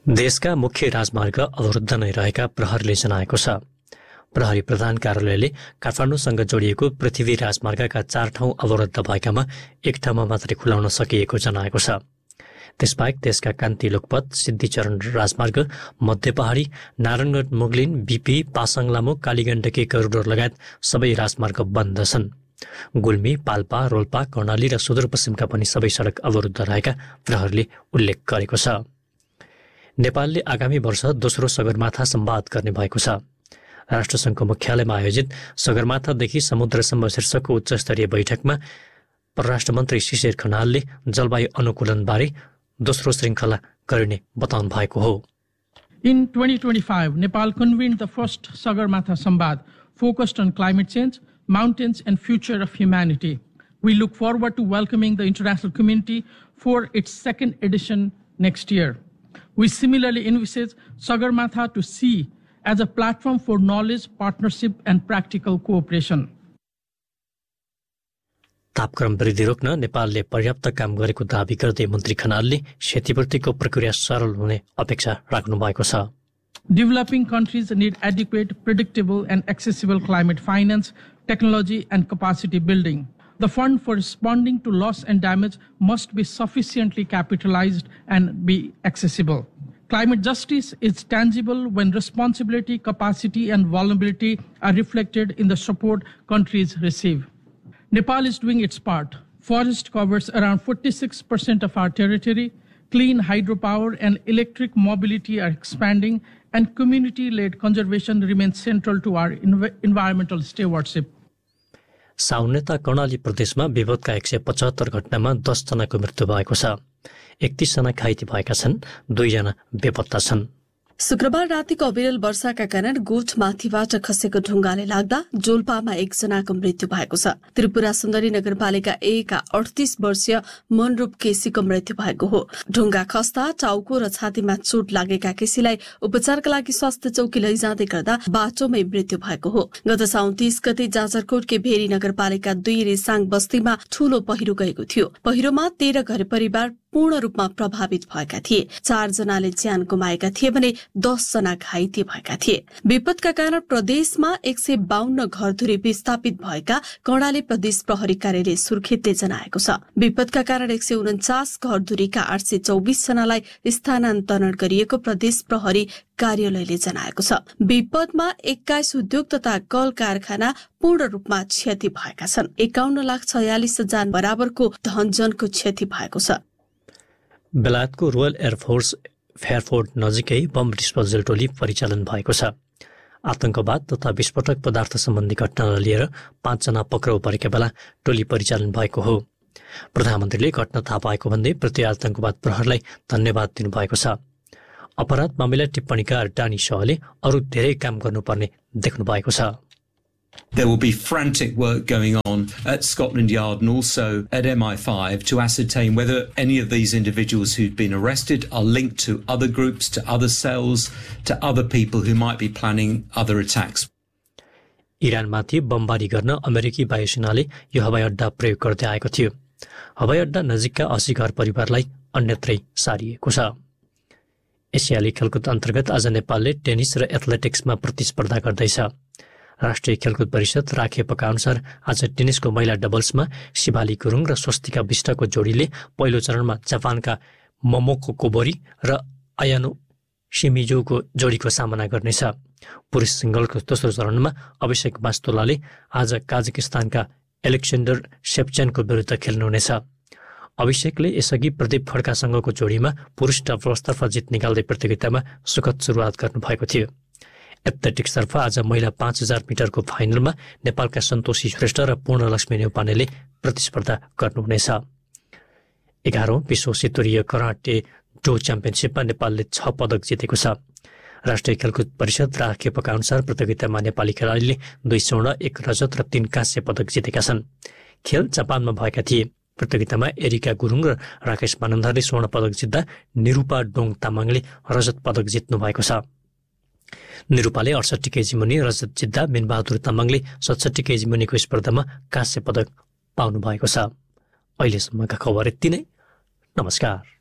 देशका मुख्य राजमार्ग अवरुद्ध नै रहेका प्रहरीले जनाएको छ। प्रहरी प्रधान कार्यालयले काठमाडौँसँग जोडिएको पृथ्वी राजमार्गका 4 ठाउँ अवरुद्ध भएकामा एक ठाउँमा मात्रै खुलाउन सकिएको जनाएको छ। त्यसबाहेक देशका कान्ति लोकपथ, सिद्धिचरण राजमार्ग, मध्य पहाडी, नारायणगढ मुगलिन, बिपी, पासाङ लामो, कालीगण्डकी करिडोर लगायत सबै राजमार्ग बन्द छन्। गुल्मी, पाल्पा, रोल्पा, कर्णाली र सुदूरपश्चिमका पनि सबै सडक अवरुद्ध रहेका प्रहरीले उल्लेख गरेको छ। नेपालले आगामी वर्ष दोस्रो सगरमाथा संवाद गर्ने भएको छ। राष्ट्रसङ्घको मुख्यालयमा आयोजित सगरमाथादेखि समुद्रसम्म शीर्षकको उच्चस्तरीय बैठकमा परराष्ट्र मन्त्री शिशिर खनालले जलवायु अनुकूलनबारे दोस्रो श्रृङ्खला गरिने बताउनु भएको हो। In 2025, Nepal convened the first Sagarmatha Samvad focused on climate change, mountains and future of humanity. We look forward to welcoming the international community for its second edition next year. We similarly envisage Sagarmatha to see as a platform for knowledge, partnership and practical cooperation. तापक्रम वृद्धि रोक्न नेपालले पर्याप्त काम गरेको दाबी गर्दै मन्त्री खनालले क्षतिपूर्तिको प्रक्रिया सरल हुने अपेक्षा राख्नु भएको छ। Developing countries need adequate, predictable and accessible climate finance, technology and capacity building. The fund for responding to loss and damage must be sufficiently capitalized and be accessible. Climate justice is tangible when responsibility, capacity and vulnerability are reflected in the support countries receive. Nepal is doing its part. Forest covers around 46% of our territory. Clean hydropower and electric mobility are expanding, and community-led conservation remains central to our environmental stewardship. साउनेता Karnali प्रदेशमा विपदका 175 घटनामा 10 जनाको मृत्यु भएको छ। 31 जना घाइते भएका छन्, 2 जना बेपत्ता छन्। शुक्रबार रातिको अविरल वर्षाका कारण गोठ माथिबाट खसेको ढुङ्गाले लाग्दा जोल्पामा 1 जनाको मृत्यु भएको छ। त्रिपुरा सुन्दरी नगरपालिका 1 का 38 वर्षीय मनरूप केसीको मृत्यु भएको हो। ढुङ्गा खस्दा टाउको र छातीमा चोट लागेका केसीलाई उपचारका लागि स्वास्थ्य चौकी लैजाँदै गर्दा बाटोमै मृत्यु भएको हो। गत 29 गते जाजरकोटकै भेरी नगरपालिका 2 रेसाङ बस्तीमा ठूलो पहिरो गएको थियो। पहिरोमा 13 घर परिवार पूर्ण रूपमा प्रभावित भएका थिए। 4 जनाले ज्यान गुमाएका थिए भने 10 जना घाइते भएका थिए। विपदका कारण प्रदेशमा 152 घरधुरी विस्थापित भएका कर्णाली प्रदेश प्रहरी कार्यालय सुर्खेतले जनाएको छ। विपदका कारण 149 घरधुरीका 824 जनालाई स्थानान्तरण गरिएको प्रदेश प्रहरी कार्यालयले जनाएको छ। विपदमा 21 उद्योग तथा कल कारखाना पूर्ण रूपमा क्षति भएका छन्। 51,46,000 बराबरको धनजनको क्षति भएको छ। बेलायतको रोयल एयरफोर्स फेयरफोर्ड नजिकै बम डिस्पोजल टोली परिचालन भएको छ। आतंकवाद तथा विस्फोटक पदार्थ सम्बन्धी घटनालाई लिएर 5 जना पक्राउ परेका बेला टोली परिचालन भएको हो। प्रधानमन्त्रीले घटना थाहा पाएको भन्दै प्रति आतंकवाद प्रहरलाई धन्यवाद दिनुभएको छ। अपराध मामिला टिप्पणीकार डानी शाहले अरू धेरै काम गर्नुपर्ने देख्नु भएको छ। There will be frantic work going on at Scotland Yard and also at MI5 to ascertain whether any of these individuals who've been arrested are linked to other groups, to other cells, to other people who might be planning other attacks. इरानमाथि बमबारी गर्न अमेरिकी वायुसेनाले यो हवाईअड्डा प्रयोग गर्दै आएको थियो। हवाईअड्डा नजिकका 80 घर परिवारलाई अन्यत्रै सारिएको छ। एसियाली खेलकुद अन्तर्गत आज नेपालले टेनिस र एथलेटिक्समा प्रतिस्पर्धा गर्दैछ। राष्ट्रिय खेलकुद परिषद राखेपका अनुसार आज टेनिसको महिला डबल्समा शिवाली गुरुङ र स्वस्तिका विष्टको जोडीले पहिलो चरणमा जापानका मोमोको कोबोरी र आयानो शिमिजोको जोडीको सामना गर्नेछ। पुरुष सिंगलको दोस्रो चरणमा अभिषेक मास्तोलाले आज काजाकिस्तानका एलेक्जेन्डर शेप्चेनको विरुद्ध खेल्नुहुनेछ। अभिषेकले यसअघि प्रदीप खड्कासँगको जोडीमा पुरुष डबल्सतर्फ जित निकाल्दै प्रतियोगितामा सुखद सुरुवात गर्नुभएको थियो। एथलेटिक्सतर्फ आज महिला 5000 मिटरको फाइनलमा नेपालका सन्तोषी श्रेष्ठ र पूर्णलक्ष्मी न्यौपानेले प्रतिस्पर्धा गर्नुहुनेछ। 11औं विश्व स्तरीय कराटे डो च्याम्पियनसिपमा नेपालले 6 पदक जितेको छ। राष्ट्रिय खेलकुद परिषद राखेपका अनुसार प्रतियोगितामा नेपाली खेलाडीले 2 स्वर्ण, 1 रजत र 3 काँस्य पदक जितेका छन्। खेल जापानमा भएका थिए। प्रतियोगितामा एरिका गुरुङ र राकेश मानन्दरले स्वर्ण पदक जित्दा निरूपा डोङ तामाङले रजत पदक जित्नु भएको छ। निरूपाले 68 केजी मुनि रजत जित्दा मिनबहादुर तामाङले 67 केजी मुनिको स्पर्धामा काँस्य पदक पाउनु भएको छ। अहिलेसम्मका खबर यति नै। नमस्कार।